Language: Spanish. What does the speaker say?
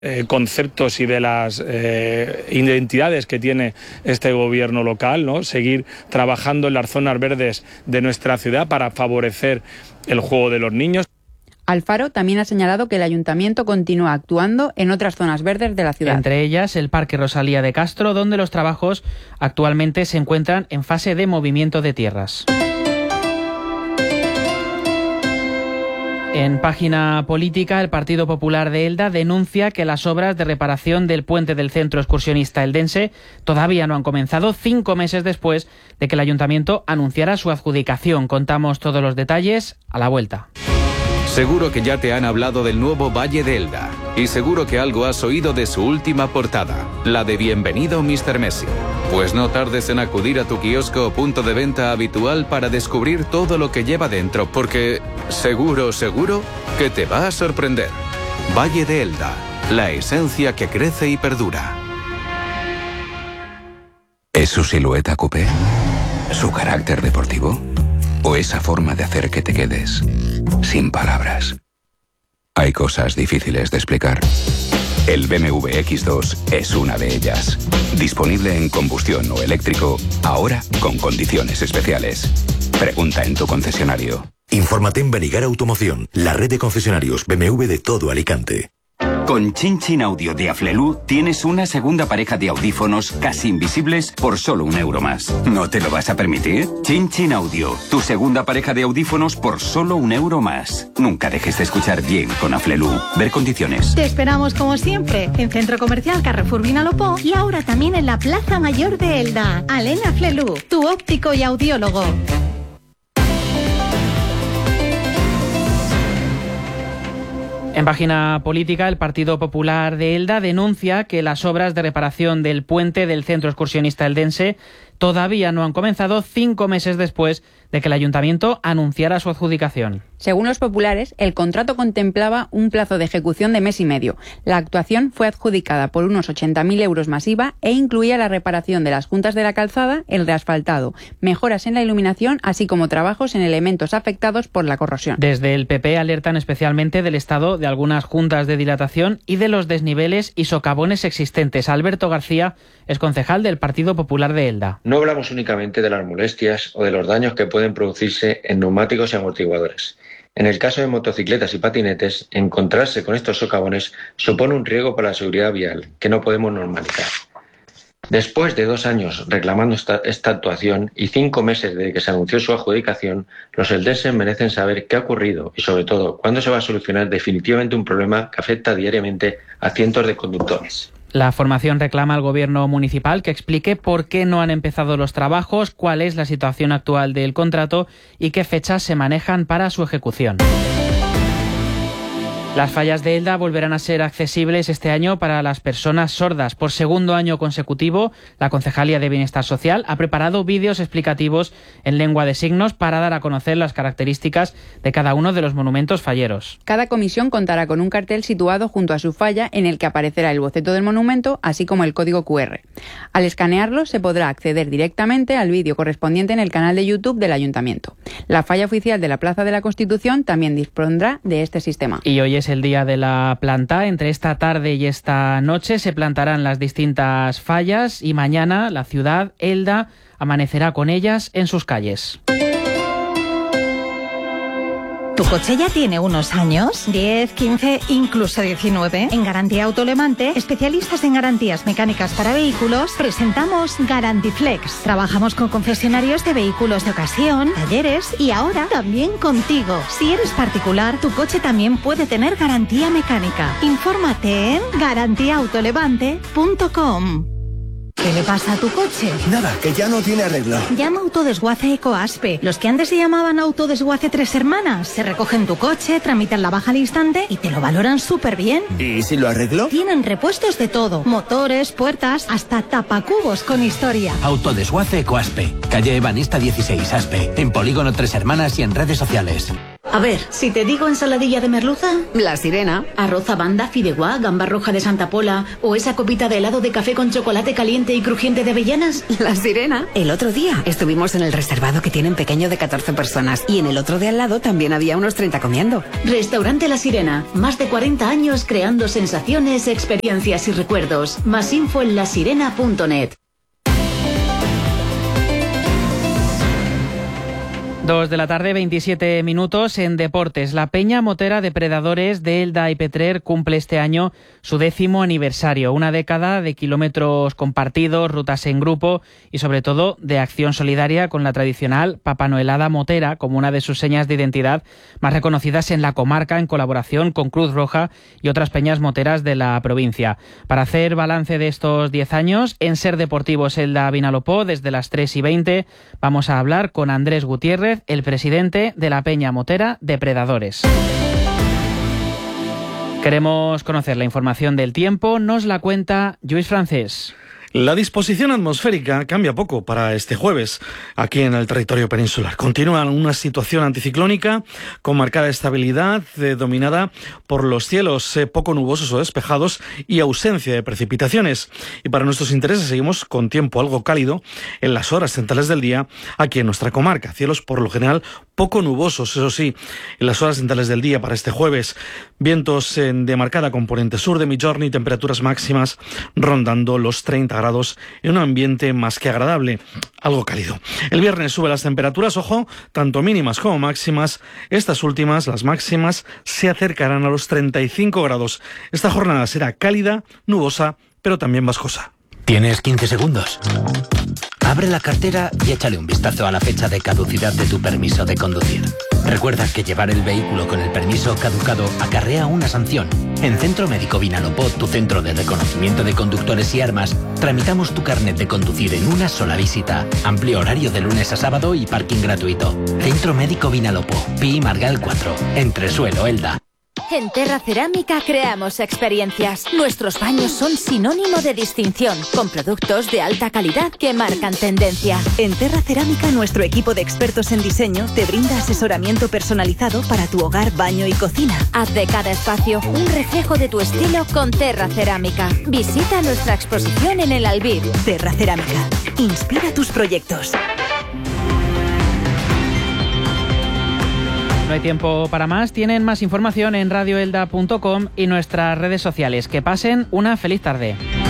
conceptos y de las identidades que tiene este gobierno local, ¿no? Seguir trabajando en las zonas verdes de nuestra ciudad para favorecer el juego de los niños. Alfaro también ha señalado que el Ayuntamiento continúa actuando en otras zonas verdes de la ciudad. Entre ellas el Parque Rosalía de Castro, donde los trabajos actualmente se encuentran en fase de movimiento de tierras. En página política, el Partido Popular de Elda denuncia que las obras de reparación del puente del centro excursionista eldense todavía no han comenzado 5 meses después de que el Ayuntamiento anunciara su adjudicación. Contamos todos los detalles a la vuelta. Seguro que ya te han hablado del nuevo Valle de Elda. Y seguro que algo has oído de su última portada, la de Bienvenido Mr. Messi. Pues no tardes en acudir a tu kiosco o punto de venta habitual para descubrir todo lo que lleva dentro, porque seguro que te va a sorprender. Valle de Elda, la esencia que crece y perdura. ¿Es su silueta coupé? ¿Su carácter deportivo? ¿O esa forma de hacer que te quedes sin palabras? Hay cosas difíciles de explicar. El BMW X2 es una de ellas. Disponible en combustión o eléctrico, ahora con condiciones especiales. Pregunta en tu concesionario. Infórmate en Benigar Automoción, la red de concesionarios BMW de todo Alicante. Con Chin Chin Audio de Aflelu tienes una segunda pareja de audífonos casi invisibles por solo €1 más. ¿No te lo vas a permitir? Chin Chin Audio, tu segunda pareja de audífonos por solo €1 más. Nunca dejes de escuchar bien con Aflelu. Ver condiciones. Te esperamos como siempre en Centro Comercial Carrefour Vinalopó y ahora también en la Plaza Mayor de Elda. Alena Aflelu, tu óptico y audiólogo. En página política, el Partido Popular de Elda denuncia que las obras de reparación del puente del centro excursionista eldense todavía no han comenzado 5 meses después de que el Ayuntamiento anunciara su adjudicación. Según los populares, el contrato contemplaba un plazo de ejecución de mes y medio. La actuación fue adjudicada por unos 80.000 euros más IVA e incluía la reparación de las juntas de la calzada, el reasfaltado, mejoras en la iluminación, así como trabajos en elementos afectados por la corrosión. Desde el PP alertan especialmente del estado de algunas juntas de dilatación y de los desniveles y socavones existentes. Alberto García es concejal del Partido Popular de Elda. No hablamos únicamente de las molestias o de los daños que pueden producirse en neumáticos y amortiguadores. En el caso de motocicletas y patinetes, encontrarse con estos socavones supone un riesgo para la seguridad vial que no podemos normalizar. Después de 2 años reclamando esta actuación y 5 meses desde que se anunció su adjudicación, los eldenses merecen saber qué ha ocurrido y, sobre todo, cuándo se va a solucionar definitivamente un problema que afecta diariamente a cientos de conductores. La formación reclama al Gobierno municipal que explique por qué no han empezado los trabajos, cuál es la situación actual del contrato y qué fechas se manejan para su ejecución. Las fallas de Elda volverán a ser accesibles este año para las personas sordas. Por segundo año consecutivo, la Concejalía de Bienestar Social ha preparado vídeos explicativos en lengua de signos para dar a conocer las características de cada uno de los monumentos falleros. Cada comisión contará con un cartel situado junto a su falla en el que aparecerá el boceto del monumento, así como el código QR. Al escanearlo se podrá acceder directamente al vídeo correspondiente en el canal de YouTube del Ayuntamiento. La falla oficial de la Plaza de la Constitución también dispondrá de este sistema. Y hoy es el día de la planta. Entre esta tarde y esta noche se plantarán las distintas fallas y mañana la ciudad, Elda, amanecerá con ellas en sus calles. ¿Tu coche ya tiene unos años? 10, 15, incluso 19. En Garantía Autolevante, especialistas en garantías mecánicas para vehículos, presentamos Garantiflex. Trabajamos con concesionarios de vehículos de ocasión, talleres y ahora también contigo. Si eres particular, tu coche también puede tener garantía mecánica. Infórmate en garantiaautolevante.com. ¿Qué le pasa a tu coche? Nada, que ya no tiene arreglo. Llama a Autodesguace Ecoaspe. Los que antes se llamaban Autodesguace Tres Hermanas. Se recogen tu coche, tramitan la baja al instante y te lo valoran súper bien. ¿Y si lo arreglo? Tienen repuestos de todo. Motores, puertas, hasta tapacubos con historia. Autodesguace Ecoaspe. Calle Ebanista 16, Aspe. En Polígono Tres Hermanas y en redes sociales. A ver, si te digo ensaladilla de merluza... La Sirena. Arroz a banda, fideuá, gamba roja de Santa Pola... o esa copita de helado de café con chocolate caliente y crujiente de avellanas. La Sirena. El otro día estuvimos en el reservado que tienen pequeño de 14 personas y en el otro de al lado también había unos 30 comiendo. Restaurante La Sirena. Más de 40 años creando sensaciones, experiencias y recuerdos. Más info en lasirena.net. 2 de la tarde, 27 minutos. En deportes, la Peña Motera Depredadores de Elda y Petrer cumple este año su 10º aniversario. Una década de kilómetros compartidos, rutas en grupo y sobre todo de acción solidaria con la tradicional papanoelada motera como una de sus señas de identidad más reconocidas en la comarca, en colaboración con Cruz Roja y otras peñas moteras de la provincia. Para hacer balance de estos 10 años, en Ser Deportivos Elda Vinalopó, desde las 3:20, vamos a hablar con Andrés Gutiérrez, el presidente de la Peña Motera Depredadores. Queremos conocer la información del tiempo, nos la cuenta Lluís Francés. La disposición atmosférica cambia poco para este jueves aquí en el territorio peninsular. Continúa una situación anticiclónica con marcada estabilidad, dominada por los cielos poco nubosos o despejados y ausencia de precipitaciones. Y para nuestros intereses seguimos con tiempo algo cálido en las horas centrales del día aquí en nuestra comarca. Cielos por lo general poco nubosos, eso sí, en las horas centrales del día para este jueves. Vientos de marcada componente sur de Migjorn y temperaturas máximas rondando los 30 grados en un ambiente más que agradable, algo cálido. El viernes sube las temperaturas, ojo, tanto mínimas como máximas. Estas últimas, las máximas, se acercarán a los 35 grados. Esta jornada será cálida, nubosa, pero también vascosa. ¿Tienes 15 segundos? Abre la cartera y échale un vistazo a la fecha de caducidad de tu permiso de conducir. Recuerda que llevar el vehículo con el permiso caducado acarrea una sanción. En Centro Médico Vinalopó, tu centro de reconocimiento de conductores y armas, tramitamos tu carnet de conducir en una sola visita. Amplio horario de lunes a sábado y parking gratuito. Centro Médico Vinalopó, Pi Margal 4, Entresuelo, Elda. En Terra Cerámica creamos experiencias. Nuestros baños son sinónimo de distinción, con productos de alta calidad que marcan tendencia. En Terra Cerámica, nuestro equipo de expertos en diseño te brinda asesoramiento personalizado para tu hogar, baño y cocina. Haz de cada espacio un reflejo de tu estilo con Terra Cerámica. Visita nuestra exposición en el Albir. Terra Cerámica. Inspira tus proyectos. No hay tiempo para más. Tienen más información en radioelda.com y nuestras redes sociales. Que pasen una feliz tarde.